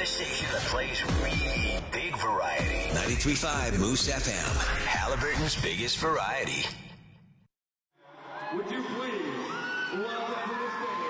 station that plays really big variety. 93.5 Moose FM, Halliburton's biggest variety. Would you please welcome to the stage